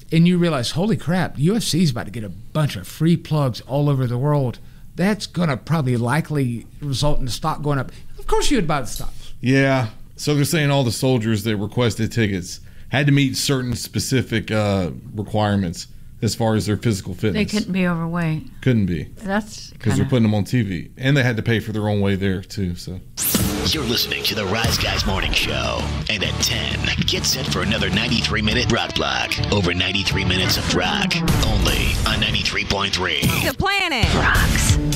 and you realize, holy crap, UFC is about to get a bunch of free plugs all over the world. That's going to probably likely result in the stock going up. Of course you would buy the stock. Yeah. So they're saying all the soldiers that requested tickets had to meet certain specific requirements as far as their physical fitness. They couldn't be overweight. Couldn't be. That's because they're putting them on TV. And they had to pay for their own way there, too. So you're listening to the Rise Guys Morning Show. And at 10, get set for another 93-minute rock block. Over 93 minutes of rock. Only on 93.3. The Planet. Rocks.